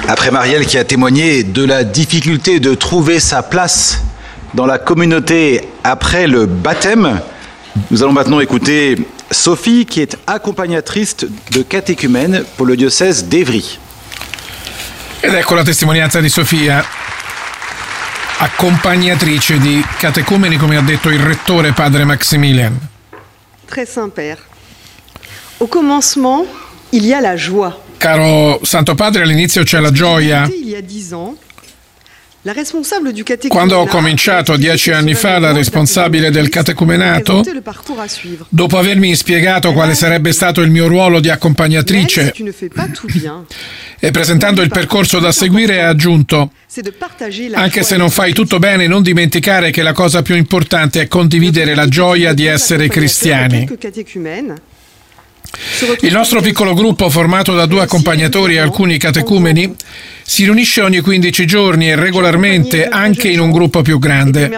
Après Marielle qui a témoigné de la difficulté de trouver sa place dans la communauté après le baptême, nous allons maintenant écouter Sophie qui est accompagnatrice de catéchumène pour le diocèse d'Évry. Ed ecco la testimonianza di Sofia, accompagnatrice di catecumeni, come ha detto il rettore padre Maximilian. Très Saint-Père, au commencement, il y a la joie. Caro Santo Padre, all'inizio c'è la gioia. Quando ho cominciato 10 anni fa, la responsabile del catecumenato, dopo avermi spiegato quale sarebbe stato il mio ruolo di accompagnatrice e presentando il percorso da seguire, ha aggiunto: anche se non fai tutto bene, non dimenticare che la cosa più importante è condividere la gioia di essere cristiani. Il nostro piccolo gruppo, formato da 2 accompagnatori e alcuni catecumeni, si riunisce ogni 15 giorni e regolarmente anche in un gruppo più grande.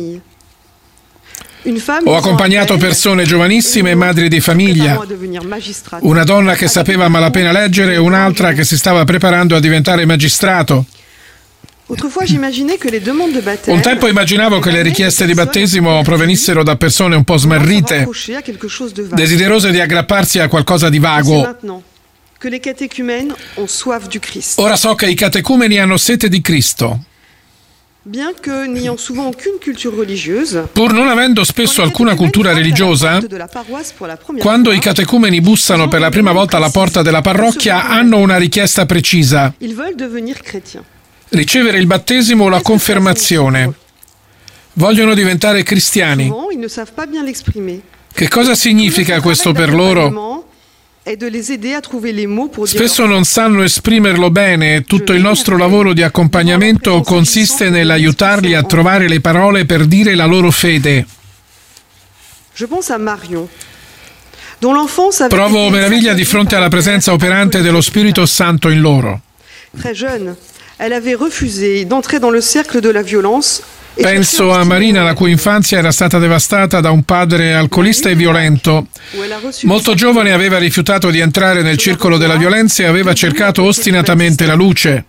Ho accompagnato persone giovanissime e madri di famiglia, una donna che sapeva a malapena leggere e un'altra che si stava preparando a diventare magistrato. Un tempo immaginavo che le richieste di battesimo provenissero da persone un po' smarrite, desiderose di aggrapparsi a qualcosa di vago. Ora so che i catecumeni hanno sete di Cristo. Pur non avendo spesso alcuna cultura religiosa, quando i catecumeni bussano per la prima volta alla porta della parrocchia, hanno una richiesta precisa: ricevere il battesimo o la confermazione. Vogliono diventare cristiani. Che cosa significa questo per loro? Spesso non sanno esprimerlo bene e tutto il nostro lavoro di accompagnamento consiste nell'aiutarli a trovare le parole per dire la loro fede. Provo meraviglia di fronte alla presenza operante dello Spirito Santo in loro. Penso a Marina, la cui infanzia era stata devastata da un padre alcolista e violento. Molto giovane aveva rifiutato di entrare nel circolo della violenza e aveva cercato ostinatamente la luce.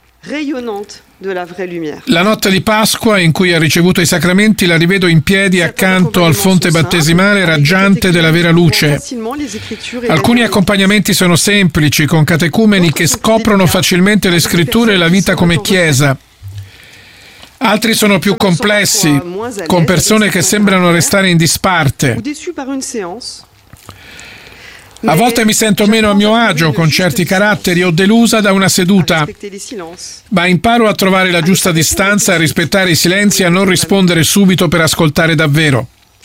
La notte di Pasqua, in cui ha ricevuto i sacramenti, la rivedo in piedi accanto al fonte battesimale raggiante della vera luce. Alcuni accompagnamenti sono semplici, con catecumeni che scoprono facilmente le scritture e la vita come Chiesa. Altri sono più complessi, con persone che sembrano restare in disparte. A volte mi sento meno a mio agio con certi caratteri o delusa da una seduta, ma imparo a trovare la giusta distanza, a rispettare i silenzi e a non rispondere subito per ascoltare davvero.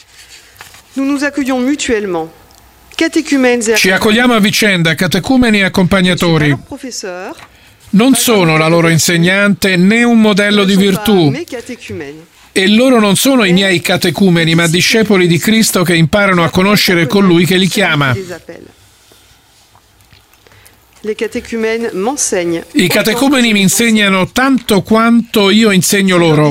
Ci accogliamo a vicenda, catecumeni e accompagnatori. Non sono la loro insegnante né un modello di virtù, e loro non sono i miei catecumeni, ma discepoli di Cristo che imparano a conoscere colui che li chiama. I catecumeni mi insegnano tanto quanto io insegno loro.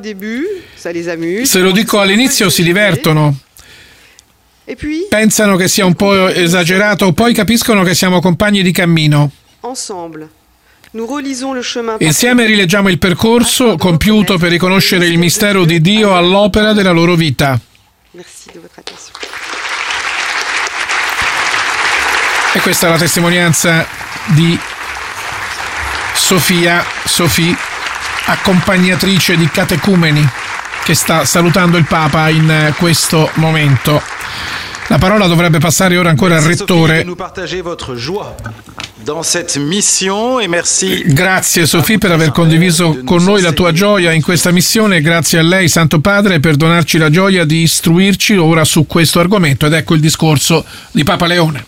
Se lo dico all'inizio si divertono. Pensano che sia un po' esagerato, poi capiscono che siamo compagni di cammino. Insieme rileggiamo il percorso compiuto per riconoscere il mistero di Dio all'opera della loro vita. E questa è la testimonianza di Sophie, accompagnatrice di catecumeni, che sta salutando il Papa in questo momento. La parola dovrebbe passare ora ancora al rettore. Grazie Sophie per aver condiviso con noi la tua gioia in questa missione. Grazie a lei, Santo Padre, per donarci la gioia di istruirci ora su questo argomento. Ed ecco il discorso di Papa Leone.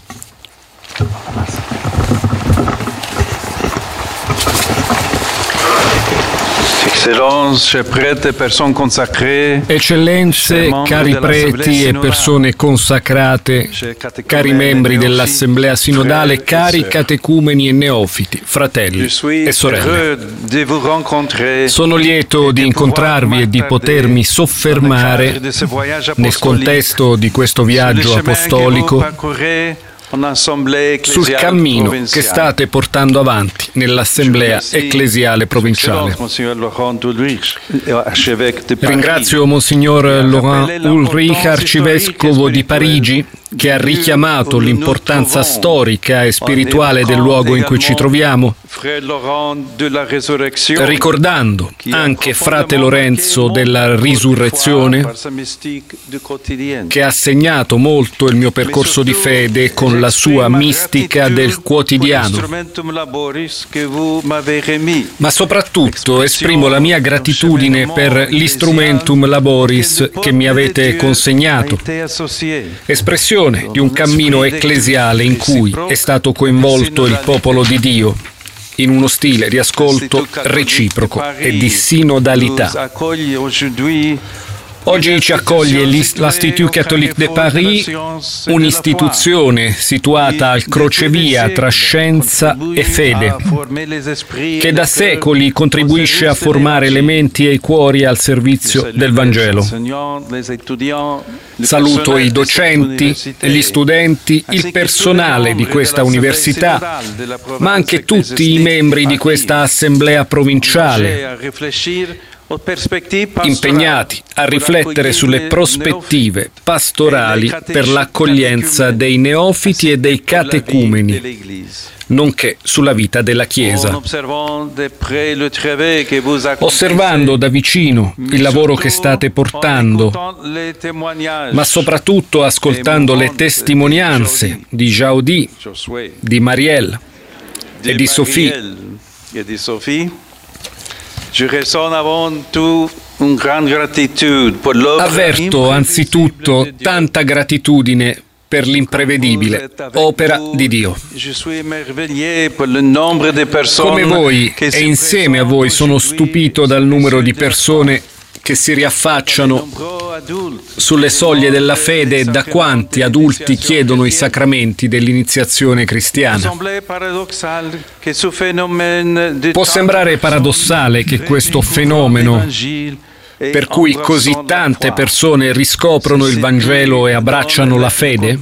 Eccellenze, cari preti e persone consacrate, cari membri dell'Assemblea Sinodale, cari catecumeni e neofiti, fratelli e sorelle. Sono lieto di incontrarvi e di potermi soffermare nel contesto di questo viaggio apostolico sul cammino che state portando avanti nell'Assemblea Ecclesiale Provinciale. Ringrazio Monsignor Laurent Ulrich, arcivescovo di Parigi, che ha richiamato l'importanza storica e spirituale del luogo in cui ci troviamo, ricordando anche frate Lorenzo della Risurrezione, che ha segnato molto il mio percorso di fede con la sua mistica del quotidiano. Ma soprattutto esprimo la mia gratitudine per l'Instrumentum Laboris che mi avete consegnato, espressione di un cammino ecclesiale in cui è stato coinvolto il popolo di Dio in uno stile di ascolto reciproco e di sinodalità. Oggi ci accoglie l'Institut Catholique de Paris, un'istituzione situata al crocevia tra scienza e fede, che da secoli contribuisce a formare le menti e i cuori al servizio del Vangelo. Saluto i docenti, gli studenti, il personale di questa università, ma anche tutti i membri di questa assemblea provinciale, impegnati a riflettere sulle prospettive pastorali per l'accoglienza dei neofiti e dei catecumeni, nonché sulla vita della Chiesa. Osservando da vicino il lavoro che state portando, ma soprattutto ascoltando le testimonianze di Jaudi, di Marielle e di Sophie, avverto anzitutto tanta gratitudine per l'imprevedibile opera di Dio. Come voi e insieme a voi sono stupito dal numero di persone che si riaffacciano sulle soglie della fede e da quanti adulti chiedono i sacramenti dell'iniziazione cristiana. Può sembrare paradossale che questo fenomeno, per cui così tante persone riscoprono il Vangelo e abbracciano la fede,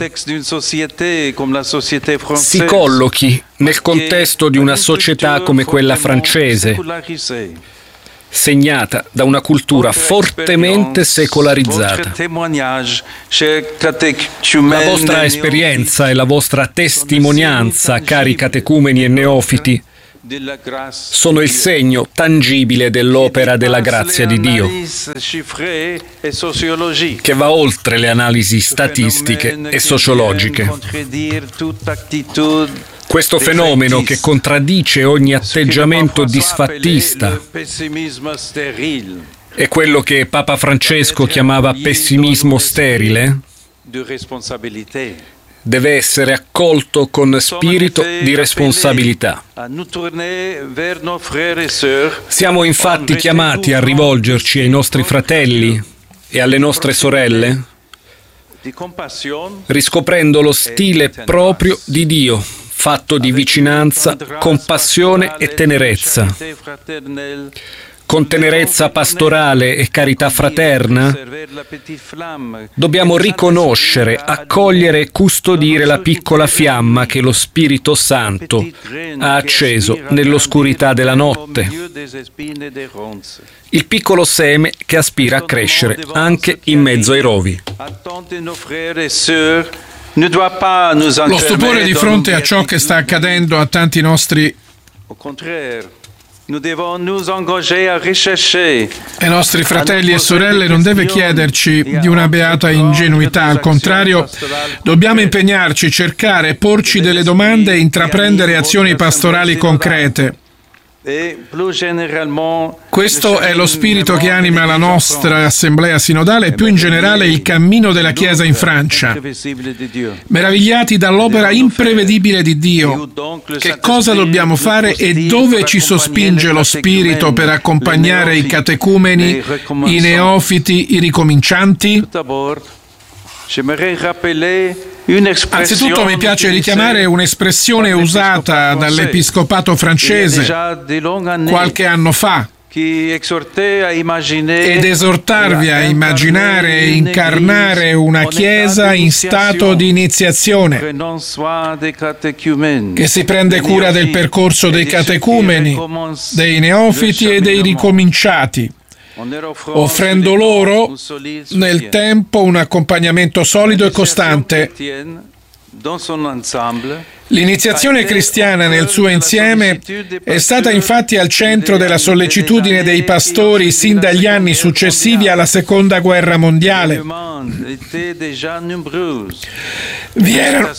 si collochi nel contesto di una società come quella francese, segnata da una cultura fortemente secolarizzata. La vostra esperienza e la vostra testimonianza, cari catecumeni e neofiti, sono il segno tangibile dell'opera della grazia di Dio, che va oltre le analisi statistiche e sociologiche. Questo fenomeno che contraddice ogni atteggiamento disfattista è quello che Papa Francesco chiamava pessimismo sterile, deve essere accolto con spirito di responsabilità. Siamo infatti chiamati a rivolgerci ai nostri fratelli e alle nostre sorelle, riscoprendo lo stile proprio di Dio, fatto di vicinanza, compassione e tenerezza. Con tenerezza pastorale e carità fraterna, dobbiamo riconoscere, accogliere e custodire la piccola fiamma che lo Spirito Santo ha acceso nell'oscurità della notte. Il piccolo seme che aspira a crescere anche in mezzo ai rovi. Lo stupore di fronte a ciò che sta accadendo a tanti nostri ai nostri fratelli e sorelle non deve chiederci di una beata ingenuità, al contrario, dobbiamo impegnarci, cercare, porci delle domande e intraprendere azioni pastorali concrete. Questo è lo spirito che anima la nostra assemblea sinodale e più in generale il cammino della Chiesa in Francia. Meravigliati dall'opera imprevedibile di Dio, che cosa dobbiamo fare e dove ci sospinge lo spirito per accompagnare i catecumeni, i neofiti, i ricomincianti? Anzitutto mi piace richiamare un'espressione usata dall'Episcopato francese qualche anno fa, ed esortarvi a immaginare e incarnare una Chiesa in stato di iniziazione, che si prende cura del percorso dei catecumeni, dei neofiti e dei ricominciati, offrendo loro nel tempo un accompagnamento solido e costante. L'iniziazione cristiana nel suo insieme è stata infatti al centro della sollecitudine dei pastori sin dagli anni successivi alla Seconda Guerra Mondiale. Vi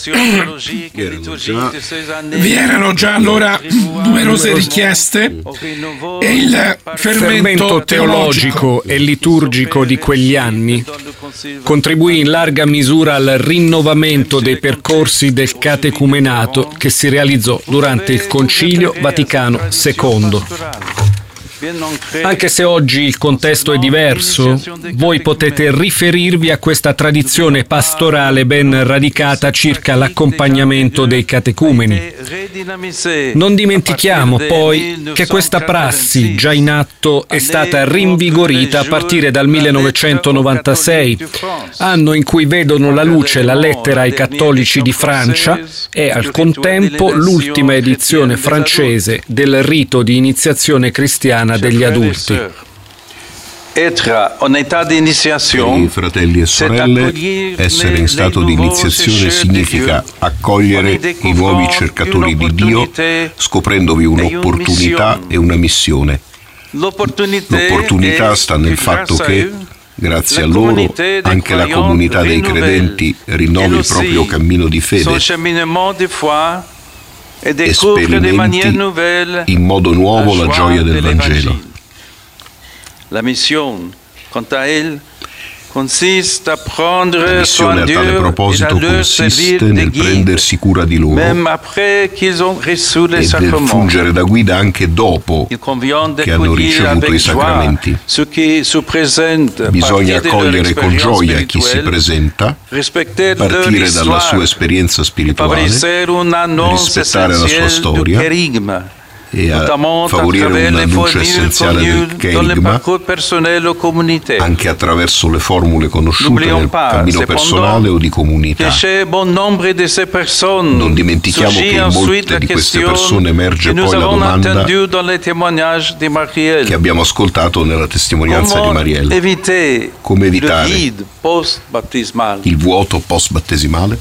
erano già allora numerose richieste e il fermento teologico e liturgico di quegli anni contribuì in larga misura al rinnovamento dei percorsi del catecumenato che si realizzò durante il Concilio Vaticano II. Anche se oggi il contesto è diverso, voi potete riferirvi a questa tradizione pastorale ben radicata circa l'accompagnamento dei catecumeni. Non dimentichiamo poi che questa prassi, già in atto, è stata rinvigorita a partire dal 1996, anno in cui vedono la luce la lettera ai cattolici di Francia e al contempo l'ultima edizione francese del rito di iniziazione cristiana degli adulti. Cari fratelli e sorelle, essere in stato di iniziazione significa accogliere i nuovi cercatori di Dio, scoprendovi un'opportunità e una missione. L'opportunità sta nel fatto che, grazie a loro, anche la comunità dei credenti rinnovi il proprio cammino di fede e sperimenti in modo nuovo la gioia del Vangelo. La missione a tale proposito consiste nel prendersi cura di loro e del fungere da guida anche dopo che hanno ricevuto i sacramenti. Bisogna accogliere con gioia chi si presenta, partire dalla sua esperienza spirituale, rispettare la sua storia e a favorire un annuncio essenziale del kerigma anche attraverso le formule conosciute nel cammino personale o di comunità. Non dimentichiamo che in molte di queste persone emerge poi la domanda che abbiamo ascoltato nella testimonianza di Marielle: come evitare il vuoto post-battesimale?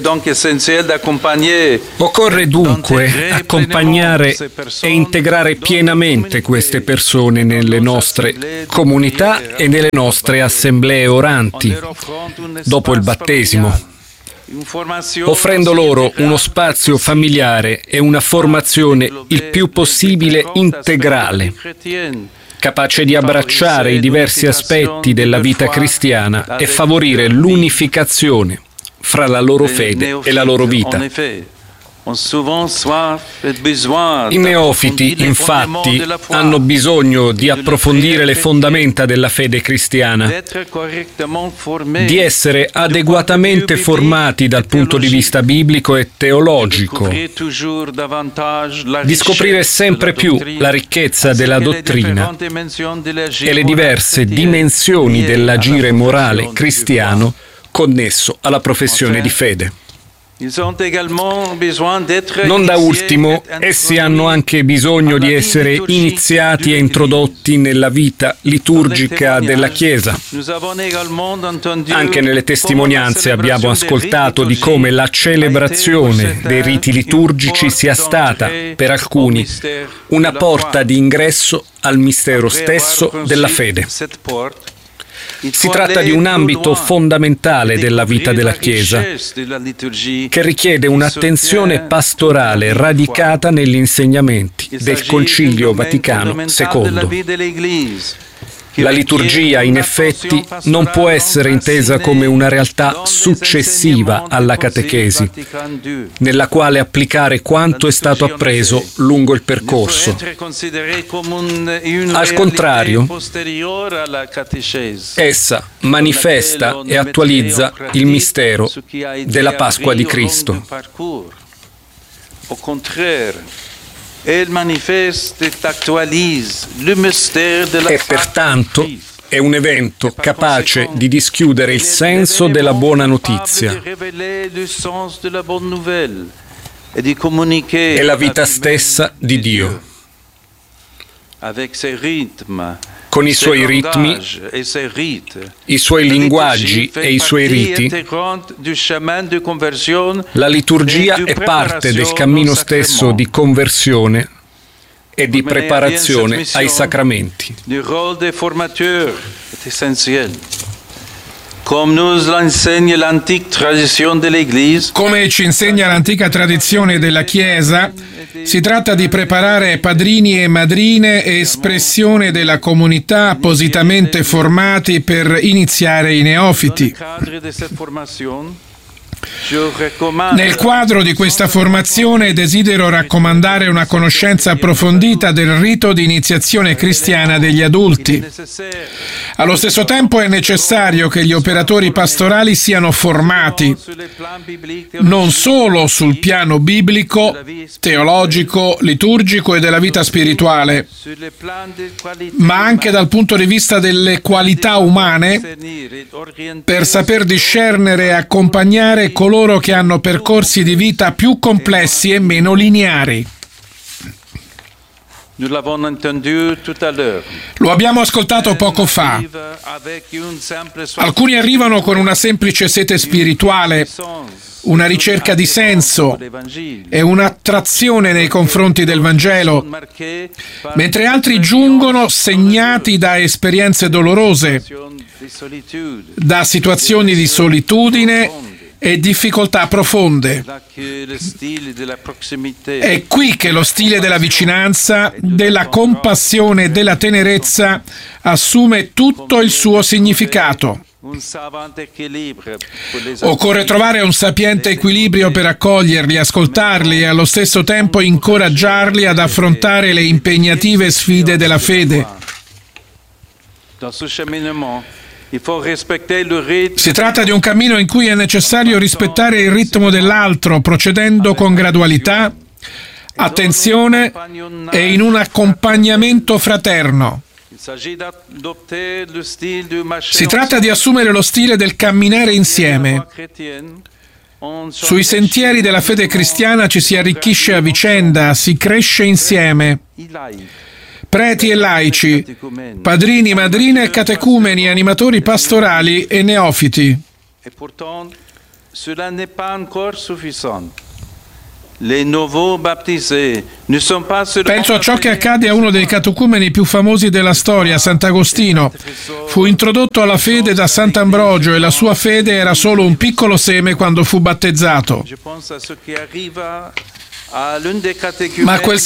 Occorre dunque accompagnare e integrare pienamente queste persone nelle nostre comunità e nelle nostre assemblee oranti dopo il battesimo, offrendo loro uno spazio familiare e una formazione il più possibile integrale, capace di abbracciare i diversi aspetti della vita cristiana e favorire l'unificazione fra la loro fede e la loro vita. I neofiti, infatti, hanno bisogno di approfondire le fondamenta della fede cristiana, di essere adeguatamente formati dal punto di vista biblico e teologico, di scoprire sempre più la ricchezza della dottrina e le diverse dimensioni dell'agire morale cristiano connesso alla professione di fede. Non da ultimo, essi hanno anche bisogno di essere iniziati e introdotti nella vita liturgica della Chiesa. Anche nelle testimonianze abbiamo ascoltato di come la celebrazione dei riti liturgici sia stata, per alcuni, una porta di ingresso al mistero stesso della fede. Si tratta di un ambito fondamentale della vita della Chiesa, che richiede un'attenzione pastorale radicata negli insegnamenti del Concilio Vaticano II. La liturgia, in effetti, non può essere intesa come una realtà successiva alla catechesi, nella quale applicare quanto è stato appreso lungo il percorso. Al contrario, essa manifesta e attualizza il mistero della Pasqua di Cristo. E pertanto è un evento capace di dischiudere il senso della buona notizia e la vita stessa di Dio, con i suoi ritmi, i suoi linguaggi e i suoi riti. La liturgia è parte del cammino stesso di conversione e di preparazione ai sacramenti. Come ci insegna l'antica tradizione della Chiesa, si tratta di preparare padrini e madrine e espressione della comunità appositamente formati per iniziare i neofiti. Nel quadro di questa formazione desidero raccomandare una conoscenza approfondita del rito di iniziazione cristiana degli adulti. Allo stesso tempo è necessario che gli operatori pastorali siano formati non solo sul piano biblico, teologico, liturgico e della vita spirituale, ma anche dal punto di vista delle qualità umane, per saper discernere e accompagnare coloro che hanno percorsi di vita più complessi e meno lineari. Lo abbiamo ascoltato poco fa. Alcuni arrivano con una semplice sete spirituale, una ricerca di senso e un'attrazione nei confronti del Vangelo, mentre altri giungono segnati da esperienze dolorose, da situazioni di solitudine e difficoltà profonde. È qui che lo stile della vicinanza, della compassione e della tenerezza assume tutto il suo significato. Occorre trovare un sapiente equilibrio per accoglierli, ascoltarli e allo stesso tempo incoraggiarli ad affrontare le impegnative sfide della fede. Si tratta di un cammino in cui è necessario rispettare il ritmo dell'altro, procedendo con gradualità, attenzione e in un accompagnamento fraterno. Si tratta di assumere lo stile del camminare insieme. Sui sentieri della fede cristiana ci si arricchisce a vicenda, si cresce insieme. Preti e laici, padrini, madrine e catecumeni, animatori pastorali e neofiti. Penso a ciò che accade a uno dei catecumeni più famosi della storia, Sant'Agostino. Fu introdotto alla fede da Sant'Ambrogio e la sua fede era solo un piccolo seme quando fu battezzato. Ma quel